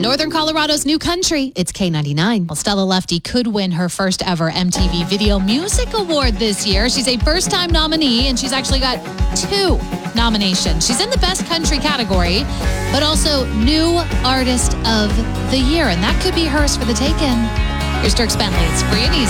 Northern Colorado's new country, it's K99. Well, Stella Lefty could win her first ever MTV Video Music Award this year. She's a first-time nominee, and she's actually got 2 nominations. She's in the Best Country category, but also New Artist of the Year, and that could be hers for the taking. Here's Dirk Bentley. It's free and easy.